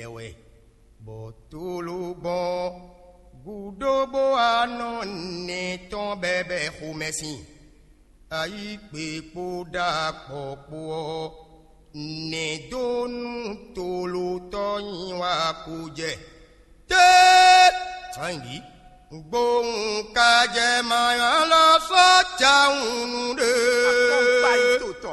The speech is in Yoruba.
lewe botulu bon gudobo anon ne ton bebe khumesi ayi pepo da popo ne donu tolu toyin wa kuje te tangi gbóhùn kájẹ máa lọ sọ́jà òun dé.